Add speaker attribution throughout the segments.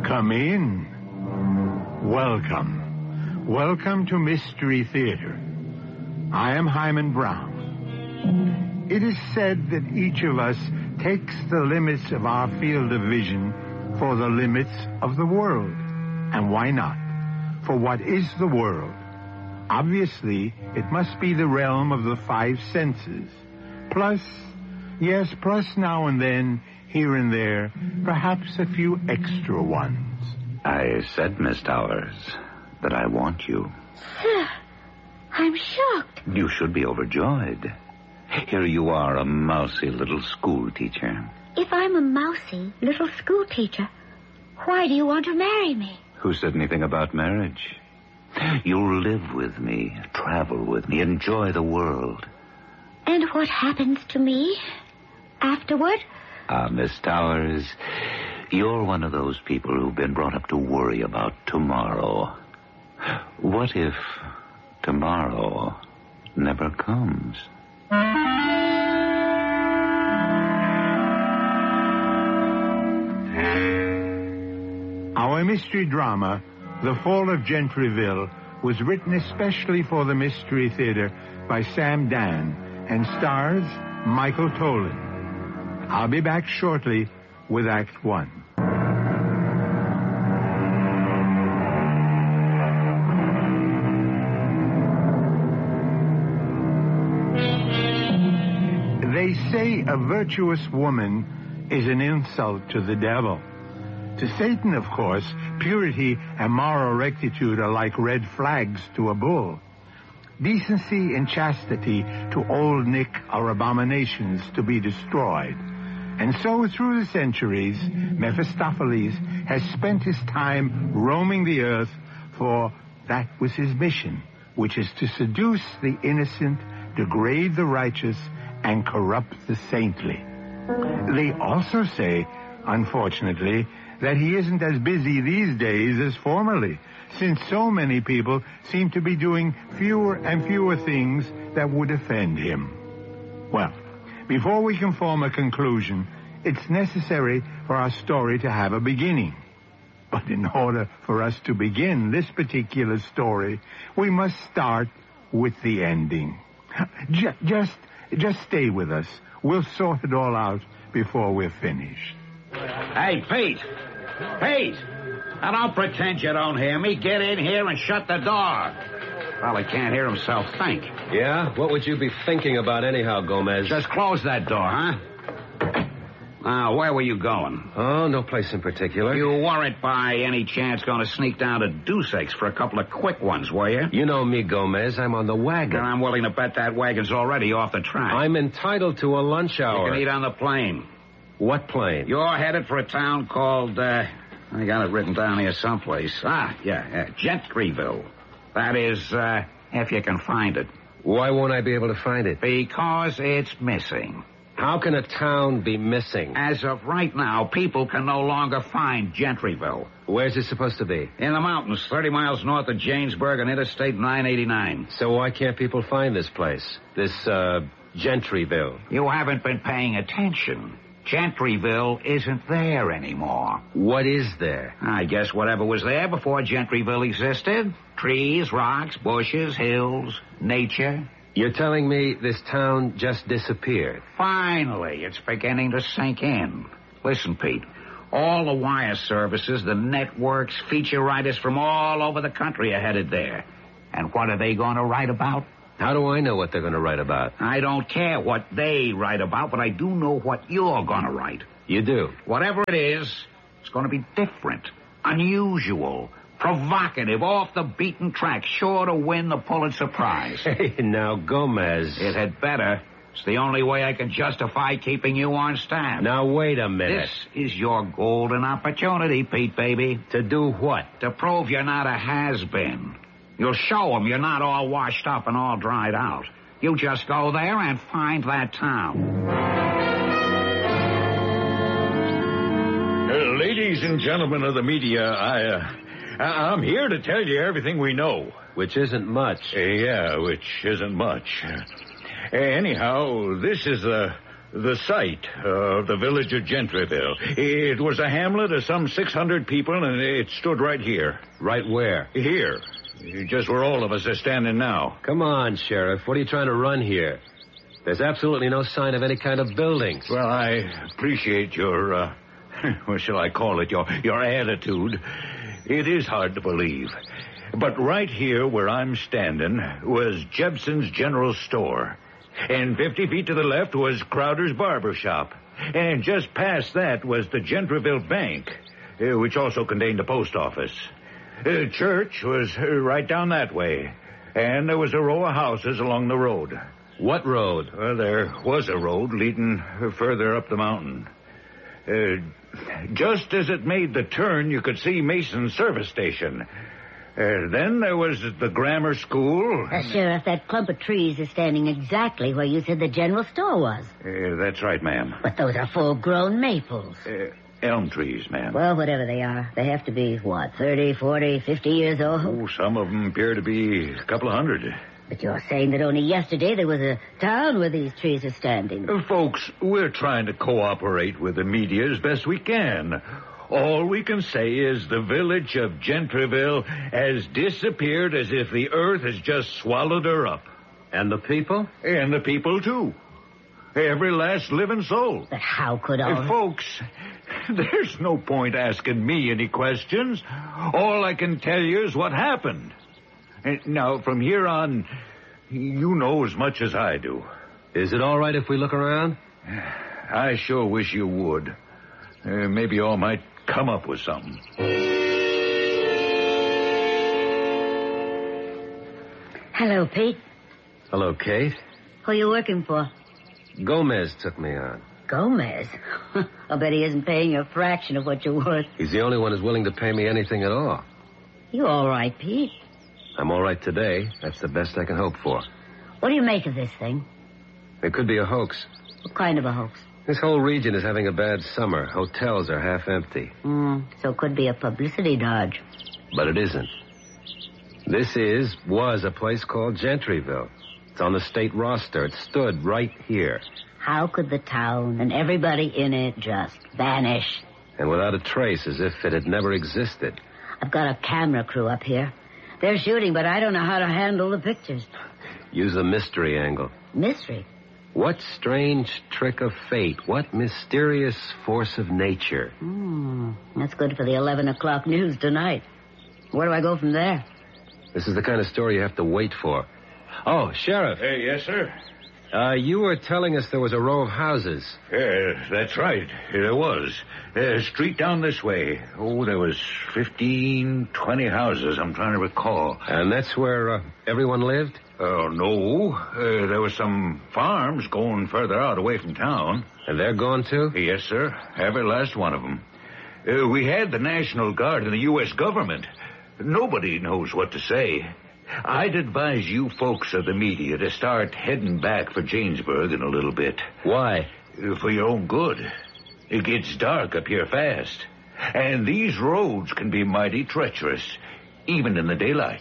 Speaker 1: Come in. Welcome. Welcome to Mystery Theater. I am Hyman Brown. It is said that each of us takes the limits of our field of vision for the limits of the world. And why not? For what is the world? Obviously, it must be the realm of the five senses. Plus now and then, here and there, perhaps a few extra ones.
Speaker 2: I said, Miss Towers, that I want you.
Speaker 3: Sir, I'm shocked.
Speaker 2: You should be overjoyed. Here you are, a mousy little school teacher.
Speaker 3: If I'm a mousy little school teacher, why do you want to marry me?
Speaker 2: Who said anything about marriage? You'll live with me, travel with me, enjoy the world.
Speaker 3: And what happens to me afterward?
Speaker 2: Miss Towers, you're one of those people who've been brought up to worry about tomorrow. What if tomorrow never comes?
Speaker 1: Our mystery drama, The Fall of Gentryville, was written especially for the Mystery Theater by Sam Dan and stars Michael Tolan. I'll be back shortly with Act One. They say a virtuous woman is an insult to the devil. To Satan, of course, purity and moral rectitude are like red flags to a bull. Decency and chastity to Old Nick are abominations to be destroyed. And so through the centuries, Mephistopheles has spent his time roaming the earth, for that was his mission, which is to seduce the innocent, degrade the righteous, and corrupt the saintly. They also say, unfortunately, that he isn't as busy these days as formerly, since so many people seem to be doing fewer and fewer things that would offend him. Well, before we can form a conclusion, it's necessary for our story to have a beginning. But in order for us to begin this particular story, we must start with the ending. Just stay with us. We'll sort it all out before we're finished.
Speaker 4: Hey, Pete! Pete! Now, don't pretend you don't hear me. Get in here and shut the door. Probably can't hear himself think.
Speaker 5: Yeah? What would you be thinking about anyhow, Gomez?
Speaker 4: Just close that door, huh? Now, where were you going?
Speaker 5: Oh, no place in particular.
Speaker 4: You weren't by any chance going to sneak down to Deuce X for a couple of quick ones, were you?
Speaker 5: You know me, Gomez. I'm on the wagon.
Speaker 4: And I'm willing to bet that wagon's already off the track.
Speaker 5: I'm entitled to a lunch hour.
Speaker 4: You can eat on the plane.
Speaker 5: What plane?
Speaker 4: You're headed for a town called, I got it written down here someplace. Gentryville. That is, if you can find it.
Speaker 5: Why won't I be able to find it?
Speaker 4: Because it's missing.
Speaker 5: How can a town be missing?
Speaker 4: As of right now, people can no longer find Gentryville.
Speaker 5: Where's it supposed to be?
Speaker 4: In the mountains, 30 miles north of Jamesburg on Interstate 989.
Speaker 5: So why can't people find this place? This, Gentryville?
Speaker 4: You haven't been paying attention. Gentryville isn't there anymore.
Speaker 5: What is there?
Speaker 4: I guess whatever was there before Gentryville existed. Trees, rocks, bushes, hills, nature.
Speaker 5: You're telling me this town just disappeared?
Speaker 4: Finally, it's beginning to sink in. Listen, Pete, all the wire services, the networks, feature writers from all over the country are headed there. And what are they going to write about?
Speaker 5: How do I know what they're going to write about?
Speaker 4: I don't care what they write about, but I do know what you're going to write.
Speaker 5: You do?
Speaker 4: Whatever it is, it's going to be different, unusual, provocative, off the beaten track, sure to win the Pulitzer Prize.
Speaker 5: Hey, now, Gomez.
Speaker 4: It had better. It's the only way I can justify keeping you on staff.
Speaker 5: Now, wait a minute.
Speaker 4: This is your golden opportunity, Pete, baby.
Speaker 5: To do what?
Speaker 4: To prove you're not a has-been. You'll show them you're not all washed up and all dried out. You just go there and find that town.
Speaker 6: Ladies and gentlemen of the media, I'm here to tell you everything we know.
Speaker 5: Which isn't much.
Speaker 6: Yeah, which isn't much. Anyhow, this is the The site of the village of Gentryville. It was a hamlet of some 600 people, and it stood right here.
Speaker 5: Right where?
Speaker 6: Here. Just where all of us are standing now.
Speaker 5: Come on, Sheriff. What are you trying to run here? There's absolutely no sign of any kind of buildings.
Speaker 6: Well, I appreciate your, what shall I call it, your attitude. It is hard to believe. But right here where I'm standing was Jebson's General Store. And 50 feet to the left was Crowder's Barber Shop. And just past that was the Gentryville Bank, which also contained a post office. Church was right down that way. And there was a row of houses along the road.
Speaker 5: What road?
Speaker 6: Well, there was a road leading further up the mountain. Just as it made the turn, you could see Mason's service station. Then there was the grammar school.
Speaker 3: Sheriff, that clump of trees is standing exactly where you said the general store was.
Speaker 6: That's right, ma'am.
Speaker 3: But those are full-grown maples.
Speaker 6: Elm trees, ma'am.
Speaker 3: Well, whatever they are, they have to be, 30, 40, 50 years old?
Speaker 6: Oh, some of them appear to be a couple of hundred.
Speaker 3: But you're saying that only yesterday there was a town where these trees are standing.
Speaker 6: Folks, we're trying to cooperate with the media as best we can. All we can say is the village of Gentryville has disappeared as if the earth has just swallowed her up.
Speaker 5: And the people?
Speaker 6: And the people, too. Every last living soul.
Speaker 3: But how could all...
Speaker 6: Folks, there's no point asking me any questions. All I can tell you is what happened. Now, from here on, you know as much as I do.
Speaker 5: Is it all right if we look around?
Speaker 6: I sure wish you would. Maybe you all might come up with something.
Speaker 3: Hello, Pete.
Speaker 5: Hello, Kate.
Speaker 3: Who are you working for?
Speaker 5: Gomez took me on.
Speaker 3: Gomez? I'll bet he isn't paying you a fraction of what you're worth.
Speaker 5: He's the only one who's willing to pay me anything at all.
Speaker 3: You all right, Pete?
Speaker 5: I'm all right today. That's the best I can hope for.
Speaker 3: What do you make of this thing?
Speaker 5: It could be a hoax.
Speaker 3: What kind of a hoax?
Speaker 5: This whole region is having a bad summer. Hotels are half empty.
Speaker 3: So it could be a publicity dodge.
Speaker 5: But it isn't. This was a place called Gentryville. It's on the state roster. It stood right here.
Speaker 3: How could the town and everybody in it just vanish?
Speaker 5: And without a trace, as if it had never existed.
Speaker 3: I've got a camera crew up here. They're shooting, but I don't know how to handle the pictures.
Speaker 5: Use a mystery angle.
Speaker 3: Mystery?
Speaker 5: What strange trick of fate? What mysterious force of nature?
Speaker 3: That's good for the 11 o'clock news tonight. Where do I go from there?
Speaker 5: This is the kind of story you have to wait for. Oh, Sheriff.
Speaker 6: Yes, sir?
Speaker 5: You were telling us there was a row of houses.
Speaker 6: That's right. There was. Street down this way. Oh, there was 15, 20 houses, I'm trying to recall.
Speaker 5: And that's where everyone lived?
Speaker 6: Oh, no. There were some farms going further out away from town.
Speaker 5: And they're gone, too?
Speaker 6: Yes, sir. Every last one of them. We had the National Guard and the U.S. government. Nobody knows what to say. I'd advise you folks of the media to start heading back for Janesburg in a little bit.
Speaker 5: Why?
Speaker 6: For your own good. It gets dark up here fast. And these roads can be mighty treacherous, even in the daylight.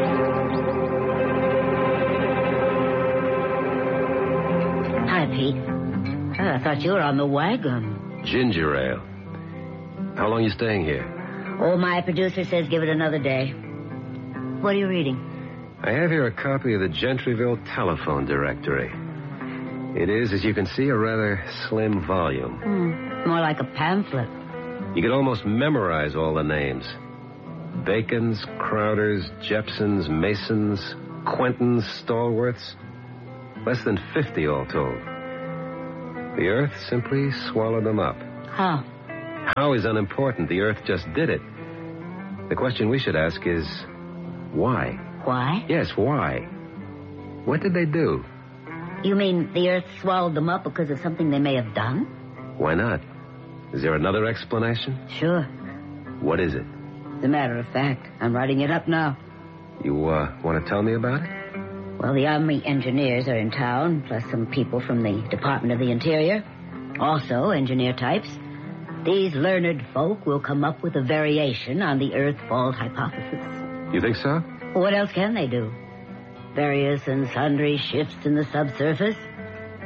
Speaker 3: Hi, Pete. I thought you were on the wagon.
Speaker 5: Ginger ale. How long are you staying here?
Speaker 3: Oh, my producer says give it another day. What are you reading?
Speaker 5: I have here a copy of the Gentryville telephone directory. It is, as you can see, a rather slim volume.
Speaker 3: More like a pamphlet.
Speaker 5: You could almost memorize all the names. Bacons, Crowders, Jepsons, Masons, Quentons, Stallworths. Less than 50 all told. The earth simply swallowed them up.
Speaker 3: How?
Speaker 5: How is unimportant. The earth just did it. The question we should ask is, why?
Speaker 3: Why?
Speaker 5: Yes, why? What did they do?
Speaker 3: You mean the earth swallowed them up because of something they may have done?
Speaker 5: Why not? Is there another explanation?
Speaker 3: Sure.
Speaker 5: What is it?
Speaker 3: As a matter of fact, I'm writing it up now.
Speaker 5: You want to tell me about it?
Speaker 3: Well, the Army engineers are in town, plus some people from the Department of the Interior. Also, engineer types. These learned folk will come up with a variation on the Earth fault hypothesis.
Speaker 5: You think so?
Speaker 3: What else can they do? Various and sundry shifts in the subsurface.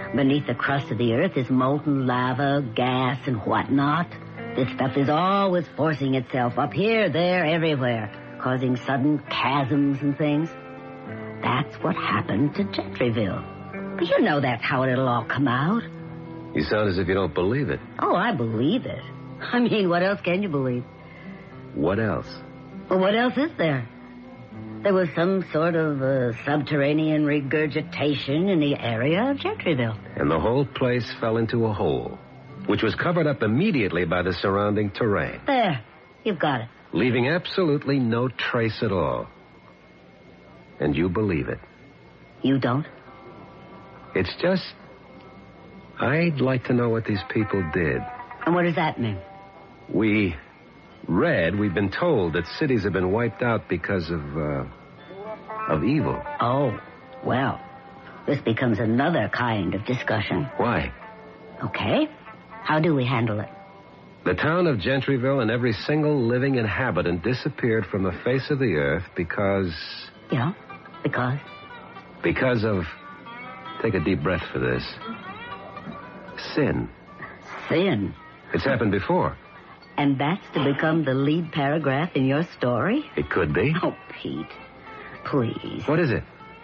Speaker 3: Beneath the crust of the earth is molten lava, gas, and whatnot. This stuff is always forcing itself up here, there, everywhere, causing sudden chasms and things. That's what happened to Gentryville. But you know that's how it'll all come out.
Speaker 5: You sound as if you don't believe it.
Speaker 3: Oh, I believe it. I mean, what else can you believe?
Speaker 5: What else?
Speaker 3: Well, what else is there? There was some sort of subterranean regurgitation in the area of Gentryville.
Speaker 5: And the whole place fell into a hole, which was covered up immediately by the surrounding terrain.
Speaker 3: There. You've got it.
Speaker 5: Leaving absolutely no trace at all. And you believe it.
Speaker 3: You don't?
Speaker 5: It's just... I'd like to know what these people did.
Speaker 3: And what does that mean?
Speaker 5: We've been told that cities have been wiped out because of evil.
Speaker 3: Oh, well, this becomes another kind of discussion.
Speaker 5: Why?
Speaker 3: Okay. How do we handle it?
Speaker 5: The town of Gentryville and every single living inhabitant disappeared from the face of the earth because...
Speaker 3: Yeah, because?
Speaker 5: Because of... Take a deep breath for this. Sin.
Speaker 3: Sin?
Speaker 5: It's happened before.
Speaker 3: And that's to become the lead paragraph in your story?
Speaker 5: It could be.
Speaker 3: Oh, Pete, please.
Speaker 5: What is it?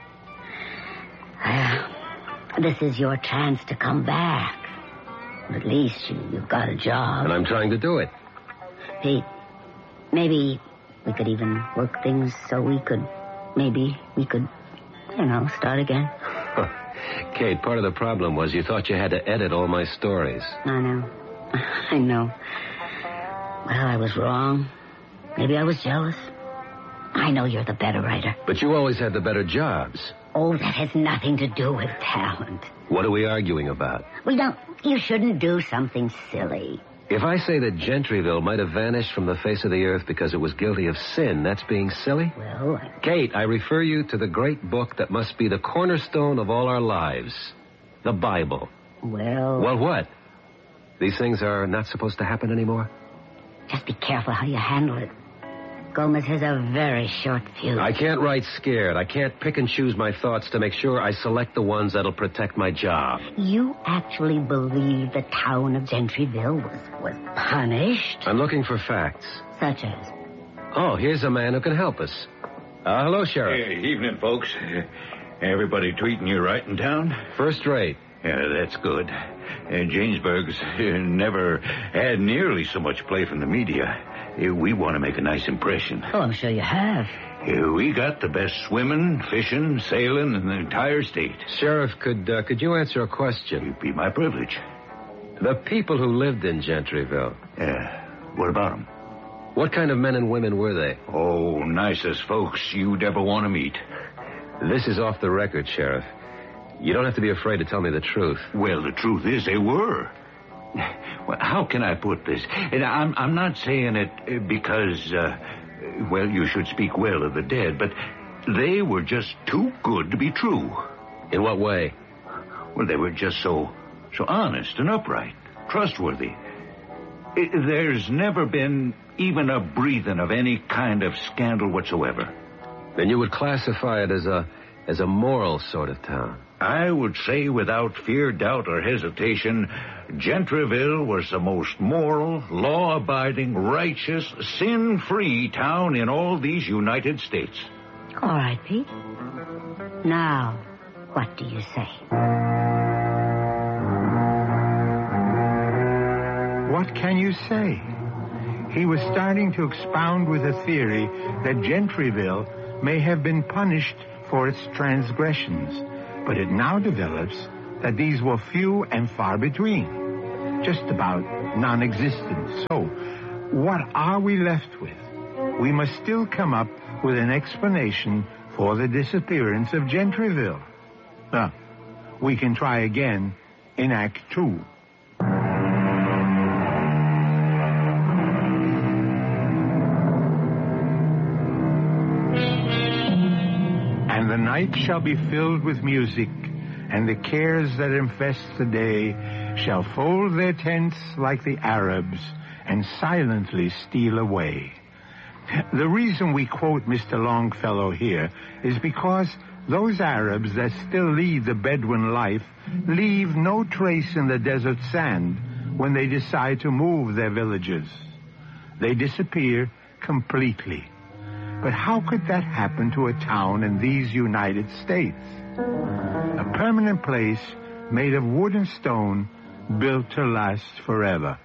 Speaker 3: This is your chance to come back. At least you've got a job.
Speaker 5: And I'm trying to do it.
Speaker 3: Pete, maybe we could even work things so we could start again.
Speaker 5: Kate, part of the problem was you thought you had to edit all my stories.
Speaker 3: I know. Well, I was wrong. Maybe I was jealous. I know you're the better writer.
Speaker 5: But you always had the better jobs.
Speaker 3: Oh, that has nothing to do with talent.
Speaker 5: What are we arguing about?
Speaker 3: Well, you shouldn't do something silly.
Speaker 5: If I say that Gentryville might have vanished from the face of the earth because it was guilty of sin, that's being silly?
Speaker 3: Well,
Speaker 5: Kate, I refer you to the great book that must be the cornerstone of all our lives. The Bible.
Speaker 3: Well...
Speaker 5: Well, what? These things are not supposed to happen anymore?
Speaker 3: Just be careful how you handle it. Gomez has a very short fuse.
Speaker 5: I can't write scared. I can't pick and choose my thoughts to make sure I select the ones that'll protect my job.
Speaker 3: You actually believe the town of Gentryville was punished?
Speaker 5: I'm looking for facts.
Speaker 3: Such as?
Speaker 5: Oh, here's a man who can help us. Hello, Sheriff.
Speaker 6: Hey, evening, folks. Everybody treating you right in town?
Speaker 5: First rate.
Speaker 6: Yeah, that's good. Jamesburg's never had nearly so much play from the media. We want to make a nice impression.
Speaker 3: Oh, I'm sure you have.
Speaker 6: We got the best swimming, fishing, sailing in the entire state.
Speaker 5: Sheriff, could you answer a question?
Speaker 6: It'd be my privilege.
Speaker 5: The people who lived in Gentryville.
Speaker 6: What about them?
Speaker 5: What kind of men and women were they?
Speaker 6: Oh, nicest folks you'd ever want to meet.
Speaker 5: This is off the record, Sheriff. You don't have to be afraid to tell me the truth.
Speaker 6: Well, the truth is they were. Well, how can I put this? And I'm not saying it because, you should speak well of the dead, but they were just too good to be true.
Speaker 5: In what way?
Speaker 6: Well, they were just so honest and upright, trustworthy. There's never been even a breathing of any kind of scandal whatsoever.
Speaker 5: Then you would classify it as a moral sort of town.
Speaker 6: I would say without fear, doubt, or hesitation, Gentryville was the most moral, law-abiding, righteous, sin-free town in all these United States.
Speaker 3: All right, Pete. Now, what do you say?
Speaker 1: What can you say? He was starting to expound with a theory that Gentryville may have been punished for its transgressions, but it now develops that these were few and far between, just about non-existent. So, what are we left with? We must still come up with an explanation for the disappearance of Gentryville. We can try again in Act 2. And the night shall be filled with music, and the cares that infest the day shall fold their tents like the Arabs and silently steal away. The reason we quote Mr. Longfellow here is because those Arabs that still lead the Bedouin life leave no trace in the desert sand when they decide to move their villages. They disappear completely. But how could that happen to a town in these United States? A permanent place made of wood and stone, built to last forever.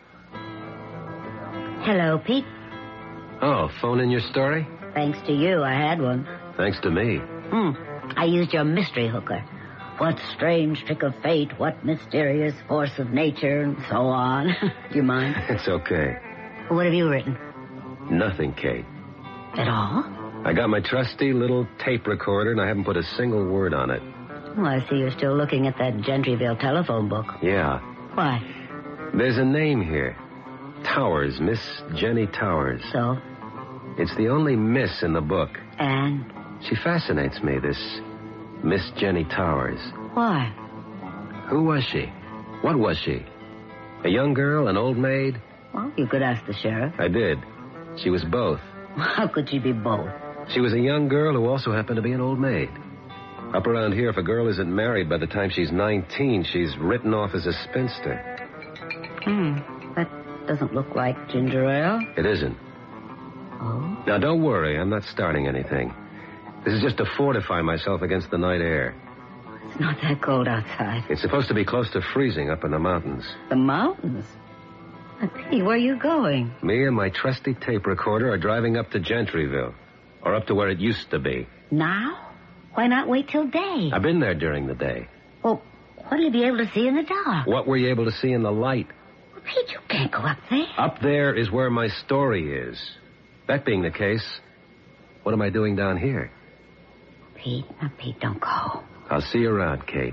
Speaker 3: Hello, Pete.
Speaker 5: Oh, phone in your story?
Speaker 3: Thanks to you, I had one.
Speaker 5: Thanks to me.
Speaker 3: I used your mystery hooker. What strange trick of fate, what mysterious force of nature, and so on. Do you mind?
Speaker 5: It's okay.
Speaker 3: What have you written?
Speaker 5: Nothing, Kate.
Speaker 3: At all?
Speaker 5: I got my trusty little tape recorder, and I haven't put a single word on it.
Speaker 3: Oh, I see you're still looking at that Gentryville telephone book.
Speaker 5: Yeah.
Speaker 3: Why?
Speaker 5: There's a name here. Towers, Miss Jenny Towers.
Speaker 3: So?
Speaker 5: It's the only miss in the book.
Speaker 3: And?
Speaker 5: She fascinates me, this Miss Jenny Towers.
Speaker 3: Why?
Speaker 5: Who was she? What was she? A young girl, an old maid?
Speaker 3: Well, you could ask the sheriff.
Speaker 5: I did. She was both.
Speaker 3: How could she be both?
Speaker 5: She was a young girl who also happened to be an old maid. Up around here, if a girl isn't married by the time she's 19, she's written off as a spinster.
Speaker 3: That doesn't look like ginger ale.
Speaker 5: It isn't.
Speaker 3: Oh?
Speaker 5: Now, don't worry. I'm not starting anything. This is just to fortify myself against the night air.
Speaker 3: It's not that cold outside.
Speaker 5: It's supposed to be close to freezing up in the mountains.
Speaker 3: The mountains? Pete, where are you going?
Speaker 5: Me and my trusty tape recorder are driving up to Gentryville. Or up to where it used to be.
Speaker 3: Now? Why not wait till day?
Speaker 5: I've been there during the day.
Speaker 3: Well, what'll you be able to see in the dark?
Speaker 5: What were you able to see in the light?
Speaker 3: Well, Pete, you can't go up there.
Speaker 5: Up there is where my story is. That being the case, what am I doing down here?
Speaker 3: Pete, now, Pete, don't go.
Speaker 5: I'll see you around, Kate.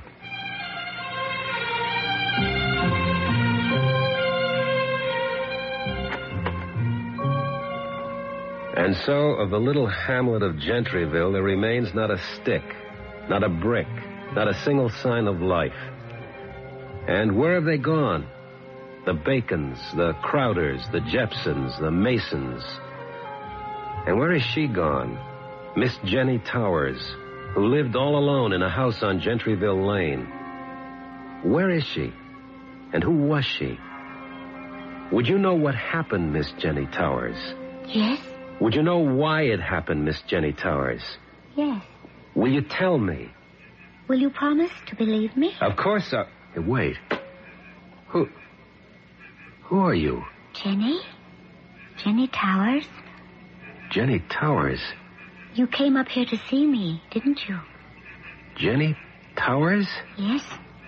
Speaker 5: And so, of the little hamlet of Gentryville, there remains not a stick, not a brick, not a single sign of life. And where have they gone? The Bacons, the Crowders, the Jepsons, the Masons. And where is she gone? Miss Jenny Towers, who lived all alone in a house on Gentryville Lane. Where is she? And who was she? Would you know what happened, Miss Jenny Towers?
Speaker 3: Yes?
Speaker 5: Would you know why it happened, Miss Jenny Towers?
Speaker 3: Yes.
Speaker 5: Will you tell me?
Speaker 3: Will you promise to believe me?
Speaker 5: Of course I... Hey, wait. Who are you?
Speaker 3: Jenny? Jenny Towers?
Speaker 5: Jenny Towers?
Speaker 3: You came up here to see me, didn't you?
Speaker 5: Jenny Towers?
Speaker 3: Yes.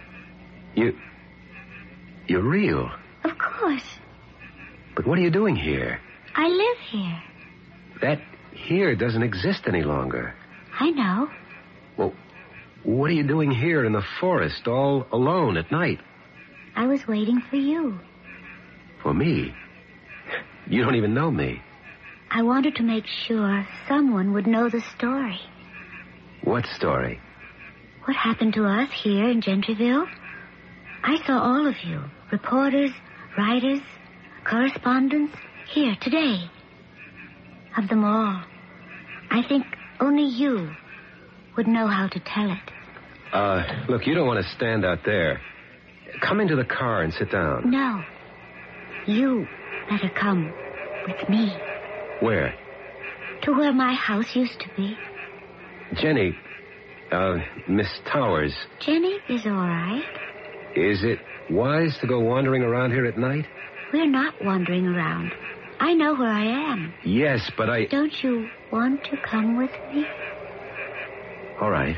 Speaker 5: You're real.
Speaker 3: Of course.
Speaker 5: But what are you doing here?
Speaker 3: I live here.
Speaker 5: That here doesn't exist any longer.
Speaker 3: I know.
Speaker 5: Well, what are you doing here in the forest all alone at night?
Speaker 3: I was waiting for you.
Speaker 5: For me? You don't even know me.
Speaker 3: I wanted to make sure someone would know the story.
Speaker 5: What story?
Speaker 3: What happened to us here in Gentryville? I saw all of you, reporters, writers, correspondents, here today. Of them all, I think only you would know how to tell it.
Speaker 5: Look, you don't want to stand out there. Come into the car and sit down.
Speaker 3: No. You better come with me.
Speaker 5: Where?
Speaker 3: To where my house used to be.
Speaker 5: Jenny, Miss Towers.
Speaker 3: Jenny is all right.
Speaker 5: Is it wise to go wandering around here at night?
Speaker 3: We're not wandering around. I know where I am.
Speaker 5: Yes, but I...
Speaker 3: Don't you want to come with me?
Speaker 5: All right.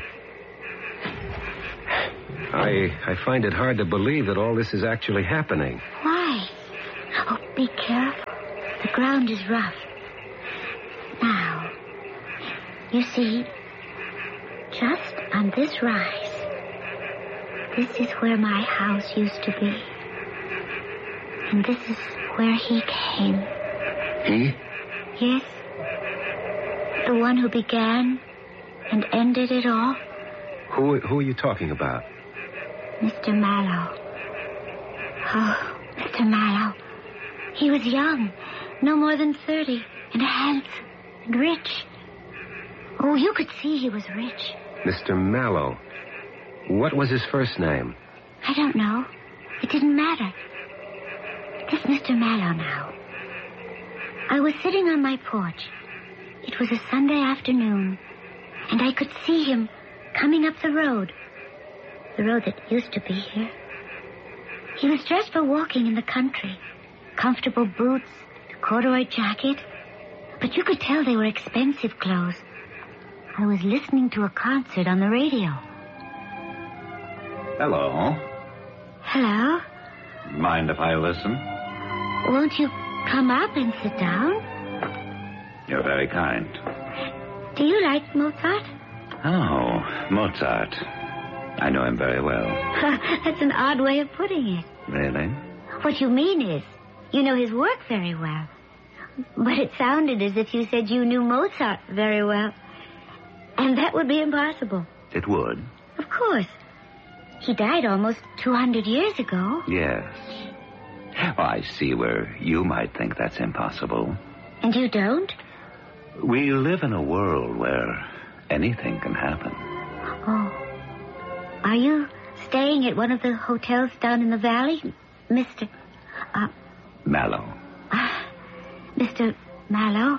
Speaker 5: I find it hard to believe that all this is actually happening.
Speaker 3: Why? Oh, be careful. The ground is rough. Now, you see, just on this rise, this is where my house used to be. And this is where he came.
Speaker 5: He?
Speaker 3: Yes. The one who began and ended it all.
Speaker 5: Who are you talking about?
Speaker 3: Mr. Mallow. Oh, Mr. Mallow. He was young, no more than 30, and handsome and rich. Oh, you could see he was rich.
Speaker 5: Mr. Mallow. What was his first name?
Speaker 7: I don't know. It didn't matter. This Mr. Mallow now. I was sitting on my porch. It was a Sunday afternoon, and I could see him coming up the road that used to be here. He was dressed for walking in the country. Comfortable boots, a corduroy jacket. But you could tell they were expensive clothes. I was listening to a concert on the radio.
Speaker 2: Hello.
Speaker 7: Hello?
Speaker 2: Mind if I listen?
Speaker 7: Won't you come up and sit down?
Speaker 2: You're very kind.
Speaker 7: Do you like Mozart?
Speaker 2: Oh, Mozart. I know him very well.
Speaker 7: That's an odd way of putting it.
Speaker 2: Really?
Speaker 7: What you mean is, you know his work very well. But it sounded as if you said you knew Mozart very well. And that would be impossible.
Speaker 2: It would?
Speaker 7: Of course. He died almost 200 years ago.
Speaker 2: Yes. Oh, I see where you might think that's impossible.
Speaker 7: And you don't?
Speaker 2: We live in a world where anything can happen.
Speaker 7: Oh. Are you staying at one of the hotels down in the valley, Mr.
Speaker 2: Mallow.
Speaker 7: Mr. Mallow?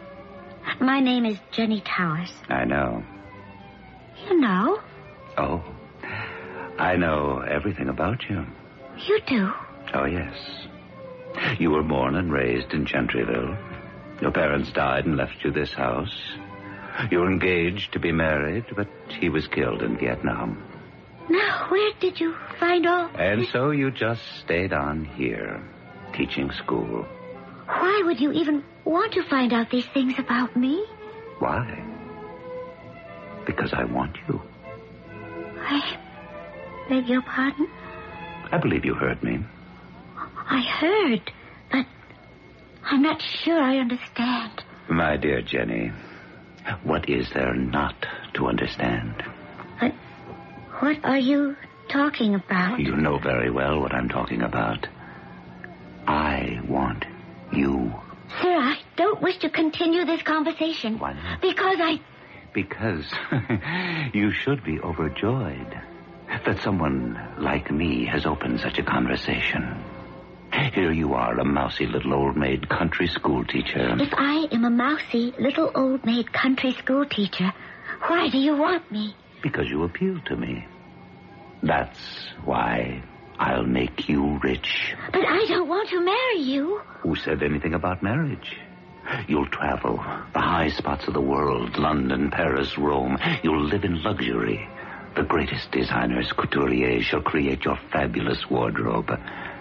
Speaker 7: My name is Jenny Towers.
Speaker 2: I know.
Speaker 7: You know?
Speaker 2: Oh. I know everything about you.
Speaker 7: You do?
Speaker 2: Oh, yes. You were born and raised in Gentryville. Your parents died and left you this house. You were engaged to be married, but he was killed in Vietnam.
Speaker 7: Now, where did you find all...
Speaker 2: And so you just stayed on here, teaching school.
Speaker 7: Why would you even want to find out these things about me?
Speaker 2: Why? Because I want you.
Speaker 7: I beg your pardon?
Speaker 2: I believe you heard me.
Speaker 7: I heard, but I'm not sure I understand.
Speaker 2: My dear Jenny, what is there not to understand?
Speaker 7: But what are you talking about?
Speaker 2: You know very well what I'm talking about. I want you.
Speaker 7: Sir, I don't wish to continue this conversation.
Speaker 2: Why not?
Speaker 7: Because
Speaker 2: you should be overjoyed that someone like me has opened such a conversation. Here you are, a mousy little old maid country school teacher.
Speaker 7: If I am a mousy little old maid country school teacher, why do you want me?
Speaker 2: Because you appeal to me. That's why I'll make you rich.
Speaker 7: But I don't want to marry you.
Speaker 2: Who said anything about marriage? You'll travel the high spots of the world, London, Paris, Rome. You'll live in luxury. The greatest designers, couturiers, shall create your fabulous wardrobe.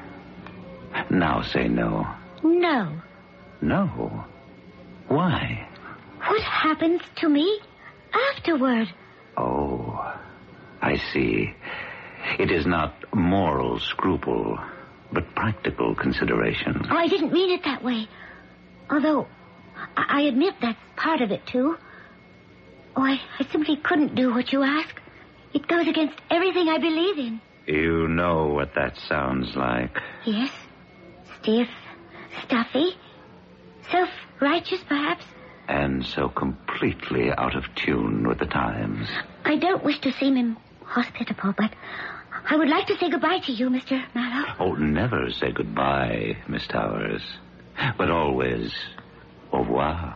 Speaker 2: Now say no.
Speaker 7: No.
Speaker 2: No? Why?
Speaker 7: What happens to me afterward?
Speaker 2: Oh, I see. It is not moral scruple, but practical consideration.
Speaker 7: Oh, I didn't mean it that way. Although, I admit that's part of it, too. Oh, I simply couldn't do what you ask. It goes against everything I believe in.
Speaker 2: You know what that sounds like.
Speaker 7: Yes. Stiff, stuffy, self-righteous, perhaps.
Speaker 2: And so completely out of tune with the times.
Speaker 7: I don't wish to seem inhospitable, but I would like to say goodbye to you, Mr. Mallow.
Speaker 2: Oh, never say goodbye, Miss Towers. But always, au revoir.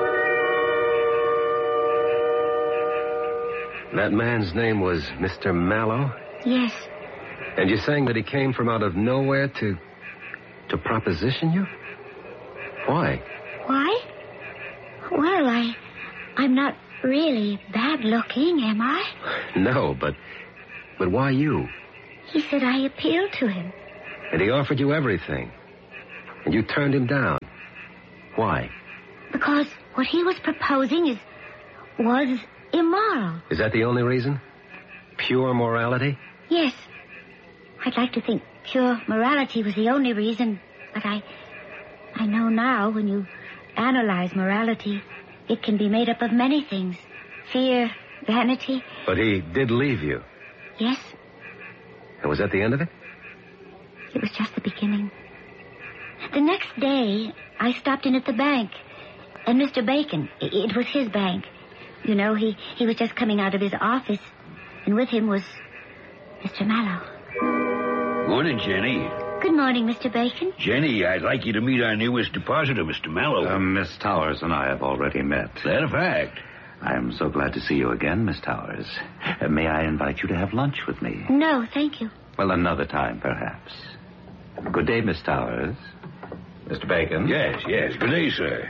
Speaker 5: That man's name was Mr. Mallow?
Speaker 7: Yes.
Speaker 5: And you're saying that he came from out of nowhere to proposition you? Why?
Speaker 7: Why? Well, I'm not really bad looking, am I?
Speaker 5: No, but why you?
Speaker 7: He said I appealed to him.
Speaker 5: And he offered you everything. And you turned him down. Why?
Speaker 7: Because what he was proposing was immoral.
Speaker 5: Is that the only reason? Pure morality?
Speaker 7: Yes. I'd like to think pure morality was the only reason, but I know now when you analyze morality, it can be made up of many things. Fear, vanity.
Speaker 5: But he did leave you.
Speaker 7: Yes.
Speaker 5: And was that the end of it?
Speaker 7: It was just the beginning. The next day, I stopped in at the bank, and Mr. Bacon, it was his bank, You know, he was just coming out of his office, and with him was Mr. Mallow.
Speaker 8: Morning, Jenny.
Speaker 7: Good morning, Mr. Bacon.
Speaker 8: Jenny, I'd like you to meet our newest depositor, Mr. Mallow.
Speaker 2: Miss Towers and I have already met.
Speaker 8: Is that a fact?
Speaker 2: I am so glad to see you again, Miss Towers. May I invite you to have lunch with me?
Speaker 7: No, thank you.
Speaker 2: Well, another time, perhaps. Good day, Miss Towers. Mr. Bacon?
Speaker 8: Yes. Good day, sir.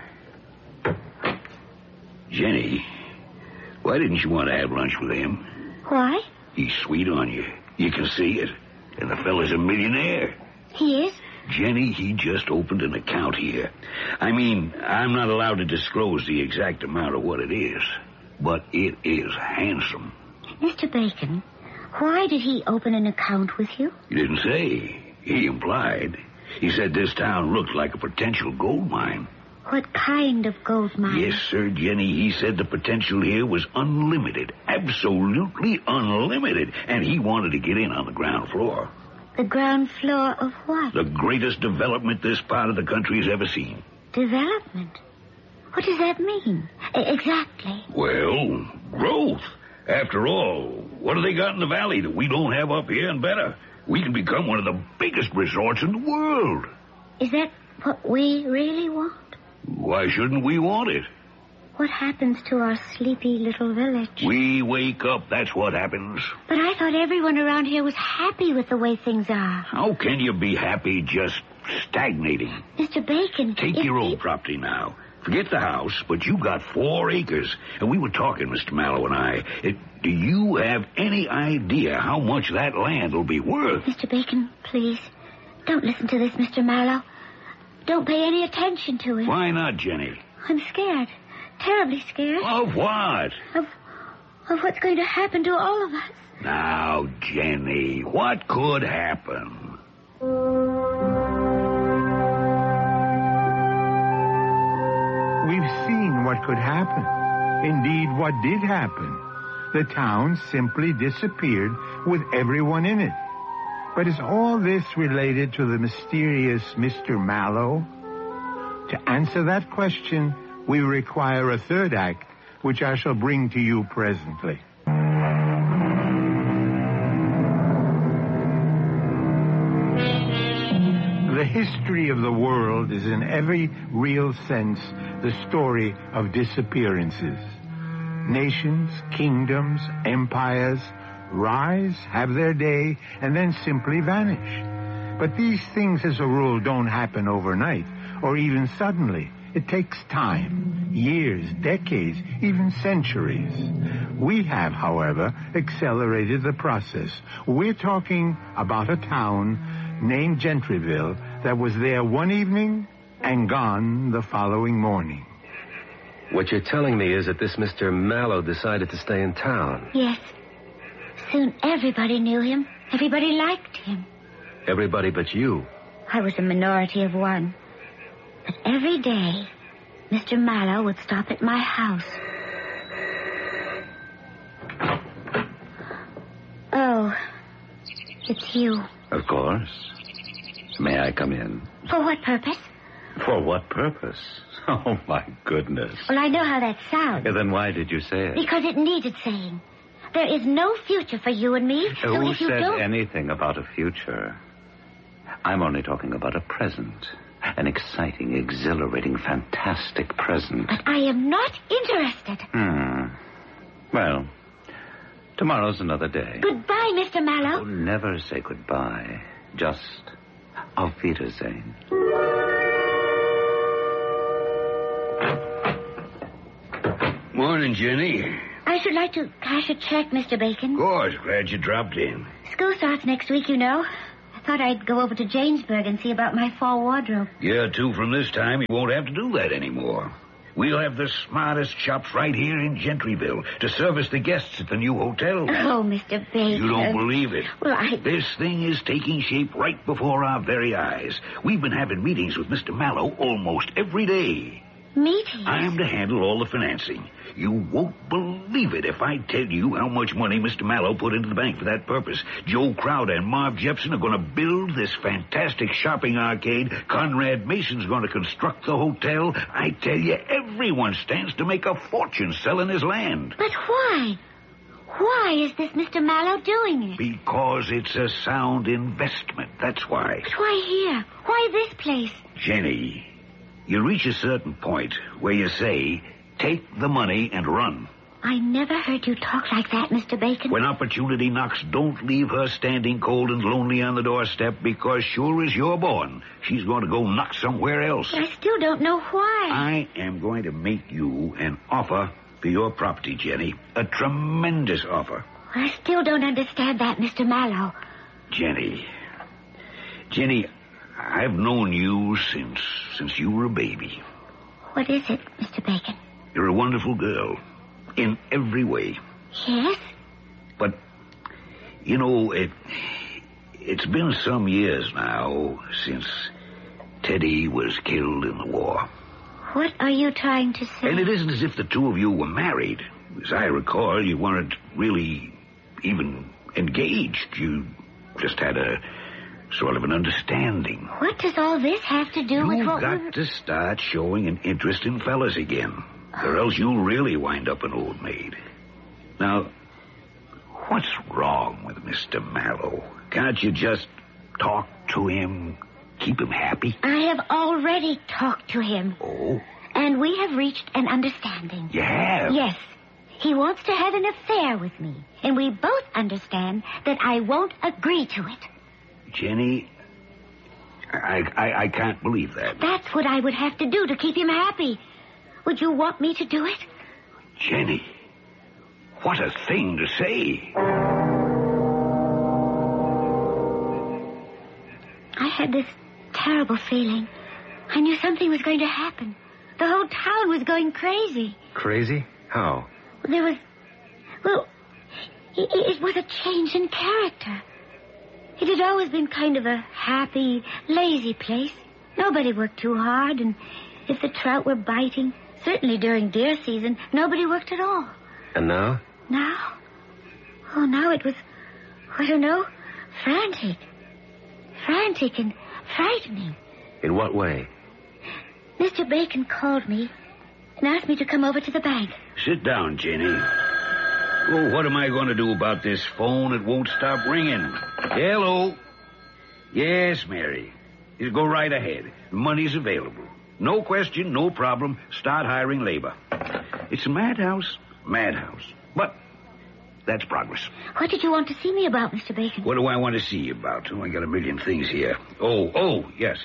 Speaker 8: Jenny, why didn't you want to have lunch with him?
Speaker 7: Why?
Speaker 8: He's sweet on you. You can see it. And the fella's a millionaire.
Speaker 7: He is?
Speaker 8: Jenny, he just opened an account here. I mean, I'm not allowed to disclose the exact amount of what it is, but it is handsome.
Speaker 7: Mr. Bacon, why did he open an account with you?
Speaker 8: He didn't say. He implied. He said this town looked like a potential gold mine.
Speaker 7: What kind of gold mine?
Speaker 8: Yes, sir, Jenny. He said the potential here was unlimited. Absolutely unlimited. And he wanted to get in on the ground floor.
Speaker 7: The ground floor of what?
Speaker 8: The greatest development this part of the country has ever seen.
Speaker 7: Development? What does that mean? Exactly.
Speaker 8: Well, growth. After all, what have they got in the valley that we don't have up here and better? We can become one of the biggest resorts in the world.
Speaker 7: Is that what we really want?
Speaker 8: Why shouldn't we want it?
Speaker 7: What happens to our sleepy little village?
Speaker 8: We wake up, that's what happens.
Speaker 7: But I thought everyone around here was happy with the way things are.
Speaker 8: How can you be happy just stagnating?
Speaker 7: Mr. Bacon...
Speaker 8: Take your own property now. Forget the house, but you got 4 acres. And we were talking, Mr. Mallow and I. Do you have any idea how much that land will be worth?
Speaker 7: Mr. Bacon, please, don't listen to this, Mr. Mallow. Don't pay any attention to it.
Speaker 8: Why not, Jenny?
Speaker 7: I'm scared. Terribly scared.
Speaker 8: Of what?
Speaker 7: Of what's going to happen to all of us.
Speaker 8: Now, Jenny, what could happen?
Speaker 1: We've seen what could happen. Indeed, what did happen. The town simply disappeared with everyone in it. But is all this related to the mysterious Mr. Mallow? To answer that question, we require a third act, which I shall bring to you presently. The history of the world is in every real sense the story of disappearances. Nations, kingdoms, empires rise, have their day, and then simply vanish. But these things, as a rule, don't happen overnight, or even suddenly. It takes time, years, decades, even centuries. We have, however, accelerated the process. We're talking about a town named Gentryville that was there one evening and gone the following morning.
Speaker 5: What you're telling me is that this Mr. Mallow decided to stay in town.
Speaker 7: Yes. Soon everybody knew him. Everybody liked him.
Speaker 5: Everybody but you.
Speaker 7: I was a minority of one. But every day, Mr. Mallow would stop at my house. Oh, it's you.
Speaker 2: Of course. May I come in?
Speaker 7: For what purpose?
Speaker 2: For what purpose? Oh, my goodness.
Speaker 7: Well, I know how that sounds.
Speaker 2: Then why did you say it?
Speaker 7: Because it needed saying. There is no future for you and me. So
Speaker 2: Who
Speaker 7: if you
Speaker 2: said
Speaker 7: don't...
Speaker 2: anything about a future? I'm only talking about a present. An exciting, exhilarating, fantastic present.
Speaker 7: But I am not interested.
Speaker 2: Well, tomorrow's another day.
Speaker 7: Goodbye, Mr. Mallow.
Speaker 2: Oh, never say goodbye. Just auf Wiedersehen.
Speaker 8: Morning, Jenny.
Speaker 7: I should like to cash a check, Mr. Bacon.
Speaker 8: Of course, glad you dropped in.
Speaker 7: School starts next week, you know. I thought I'd go over to Jamesburg and see about my fall wardrobe.
Speaker 8: Yeah, too, from this time, you won't have to do that anymore. We'll have the smartest shops right here in Gentryville to service the guests at the new hotel.
Speaker 7: Oh, Mr. Bacon.
Speaker 8: You don't believe it.
Speaker 7: Well,
Speaker 8: This thing is taking shape right before our very eyes. We've been having meetings with Mr. Mallow almost every day.
Speaker 7: Meetings?
Speaker 8: I'm to handle all the financing. You won't believe it if I tell you how much money Mr. Mallow put into the bank for that purpose. Joe Crowder and Marv Jepson are going to build this fantastic shopping arcade. Conrad Mason's going to construct the hotel. I tell you, everyone stands to make a fortune selling his land.
Speaker 7: But why? Why is this Mr. Mallow doing it?
Speaker 8: Because it's a sound investment, that's why.
Speaker 7: But why here? Why this place?
Speaker 8: Jenny, you reach a certain point where you say, take the money and run.
Speaker 7: I never heard you talk like that, Mr. Bacon.
Speaker 8: When opportunity knocks, don't leave her standing cold and lonely on the doorstep, because sure as you're born, she's going to go knock somewhere else.
Speaker 7: But I still don't know why.
Speaker 8: I am going to make you an offer for your property, Jenny. A tremendous offer.
Speaker 7: I still don't understand that, Mr. Mallow.
Speaker 8: Jenny, I've known you since you were a baby.
Speaker 7: What is it, Mr. Bacon?
Speaker 8: You're a wonderful girl. In every way.
Speaker 7: Yes?
Speaker 8: But, you know, it's been some years now since Teddy was killed in the war.
Speaker 7: What are you trying to say?
Speaker 8: And it isn't as if the two of you were married. As I recall, you weren't really even engaged. You just had a sort of an understanding.
Speaker 7: What does all this have to do with what
Speaker 8: You've got to start showing an interest in fellas again. Or else you'll really wind up an old maid. Now, what's wrong with Mr. Mallow? Can't you just talk to him, keep him happy?
Speaker 7: I have already talked to him.
Speaker 8: Oh?
Speaker 7: And we have reached an understanding.
Speaker 8: You have?
Speaker 7: Yes. He wants to have an affair with me. And we both understand that I won't agree to it.
Speaker 8: Jenny, I can't believe that.
Speaker 7: That's what I would have to do to keep him happy. Would you want me to do it?
Speaker 8: Jenny, what a thing to say.
Speaker 7: I had this terrible feeling. I knew something was going to happen. The whole town was going crazy.
Speaker 5: Crazy? How?
Speaker 7: There was... Well, it was a change in character. It had always been kind of a happy, lazy place. Nobody worked too hard, and if the trout were biting, certainly during deer season, nobody worked at all.
Speaker 5: And now?
Speaker 7: Now? Oh, now it was, I don't know, frantic. Frantic and frightening.
Speaker 5: In what way?
Speaker 7: Mr. Bacon called me and asked me to come over to the bank.
Speaker 8: Sit down, Jenny. Oh, what am I going to do about this phone? It won't stop ringing. Hello? Yes, Mary. You go right ahead. Money's available. No question, no problem. Start hiring labor. It's a madhouse. Madhouse. But that's progress.
Speaker 7: What did you want to see me about, Mr. Bacon?
Speaker 8: What do I want to see you about? Oh, I got a million things here. Oh, yes.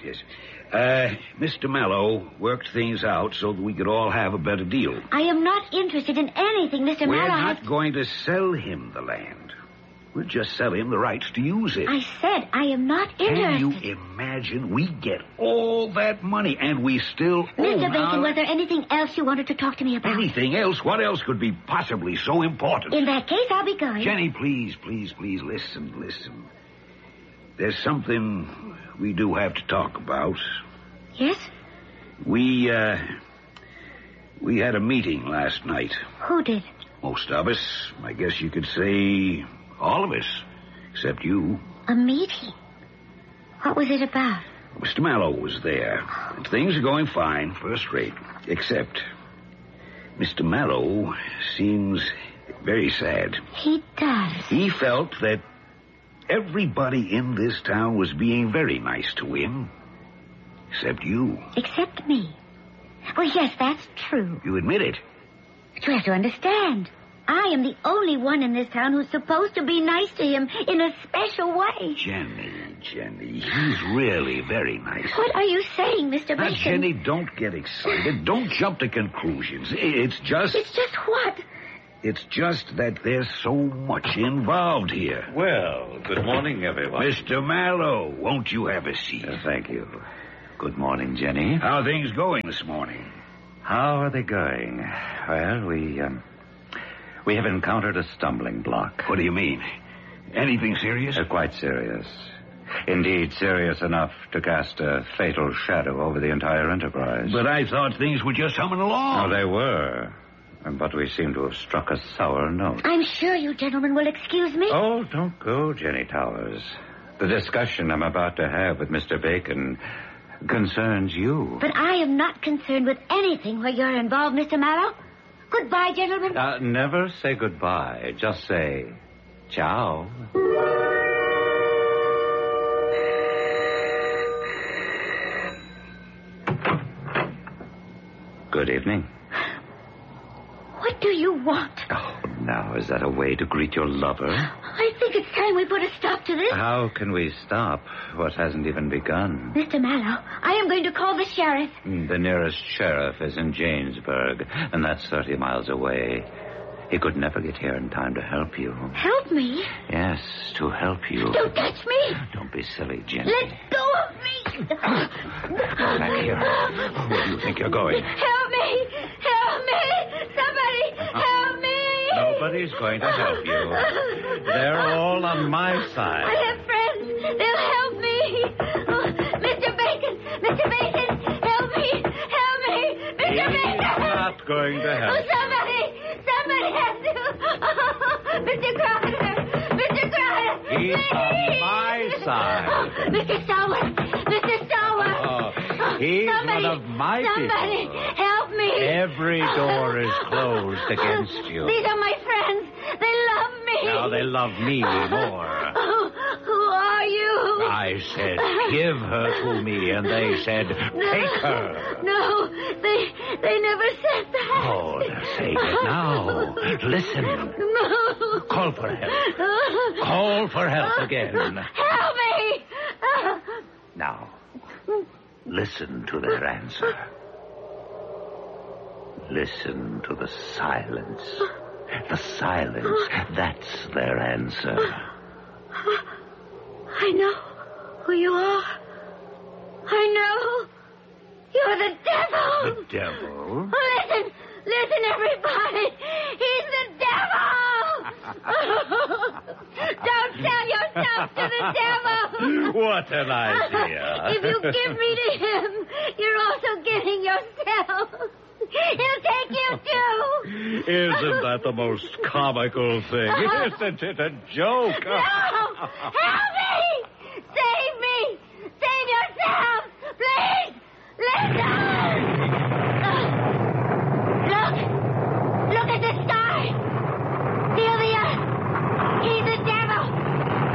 Speaker 8: Mr. Mallow worked things out so that we could all have a better deal.
Speaker 7: I am not interested in anything Mr.
Speaker 8: We're
Speaker 7: Mallow
Speaker 8: not going to sell him the land. We'll just sell him the rights to use it.
Speaker 7: I said I am not interested.
Speaker 8: Can you imagine? We get all that money, and we still
Speaker 7: Mr.
Speaker 8: own
Speaker 7: Bacon, was there anything else you wanted to talk to me about?
Speaker 8: Anything else? What else could be possibly so important?
Speaker 7: In that case, I'll be going.
Speaker 8: Jenny, please, listen. There's something we do have to talk about.
Speaker 7: Yes?
Speaker 8: We had a meeting last night.
Speaker 7: Who did?
Speaker 8: Most of us. I guess you could say all of us, except you.
Speaker 7: A meeting? What was it about?
Speaker 8: Mr. Mallow was there. And things are going fine, first rate. Except Mr. Mallow seems very sad.
Speaker 7: He does.
Speaker 8: He felt that everybody in this town was being very nice to him. Except you.
Speaker 7: Except me. Well, yes, that's true.
Speaker 8: You admit it.
Speaker 7: But you have to understand. I am the only one in this town who's supposed to be nice to him in a special way.
Speaker 8: Jenny, he's really very nice.
Speaker 7: What are you saying, Mr. Bacon?
Speaker 8: Now, Jenny, don't get excited. Don't jump to conclusions. It's just...
Speaker 7: It's just what?
Speaker 8: It's just that there's so much involved here.
Speaker 2: Well, good morning, everyone.
Speaker 8: Mr. Mallow, won't you have a seat?
Speaker 2: Thank you. Good morning, Jenny.
Speaker 8: How are things going this morning?
Speaker 2: How are they going? Well, we have encountered a stumbling block.
Speaker 8: What do you mean? Anything serious?
Speaker 2: Quite serious. Indeed, serious enough to cast a fatal shadow over the entire enterprise.
Speaker 8: But I thought things were just humming along.
Speaker 2: Oh, they were. But we seem to have struck a sour note.
Speaker 7: I'm sure you gentlemen will excuse me.
Speaker 2: Oh, don't go, Jenny Towers. The discussion I'm about to have with Mr. Bacon concerns you.
Speaker 7: But I am not concerned with anything where you're involved, Mr. Mallow. Goodbye, gentlemen.
Speaker 2: Never say goodbye. Just say ciao. Good evening.
Speaker 7: What do you want?
Speaker 2: Oh, now, is that a way to greet your lover?
Speaker 7: I think it's time we put a stop to this.
Speaker 2: How can we stop what hasn't even begun?
Speaker 7: Mr. Mallow, I am going to call the sheriff.
Speaker 2: The nearest sheriff is in Janesburg, and that's 30 miles away. He could never get here in time to help you.
Speaker 7: Help me?
Speaker 2: Yes, to help you.
Speaker 7: Don't touch me.
Speaker 2: Don't be silly, Jenny.
Speaker 7: Let go of me.
Speaker 2: Back here. Where do you think you're going?
Speaker 7: Help me. Help me. Somebody help me.
Speaker 2: Nobody's going to help you. They're all on my side.
Speaker 7: I have friends. They'll help me. Oh, Mr. Bacon. Mr. Bacon, help me. Help me. Mr. Bacon.
Speaker 2: He's not going to help.
Speaker 7: Oh, somebody has to. Oh, Mr. Crowder. Mr. Crowder.
Speaker 2: He's
Speaker 7: please.
Speaker 2: on my side.
Speaker 7: Oh, Mr. Stallworth. Mr. Stallworth.
Speaker 2: Oh, he's one of my
Speaker 7: somebody
Speaker 2: people.
Speaker 7: Help me.
Speaker 2: Every door is closed against you.
Speaker 7: These are my friends. They love me.
Speaker 2: Now they love me more.
Speaker 7: Oh, who are you?
Speaker 2: I said, give her to me, and they said, take her.
Speaker 7: No, they never said that.
Speaker 2: Oh, they're saying it now. Listen.
Speaker 7: No.
Speaker 2: Call for help. Call for help again.
Speaker 7: Help me.
Speaker 2: Now, listen to their answer. Listen to the silence. The silence, that's their answer.
Speaker 7: I know who you are. I know. You're the devil.
Speaker 2: The devil?
Speaker 7: Listen, everybody. He's the devil. Don't sell yourself to the devil.
Speaker 2: What an idea.
Speaker 7: If you give me to him, you're also giving yourself. He'll take you, too.
Speaker 2: Isn't that the most comical thing? Isn't it a joke?
Speaker 7: No! Help me!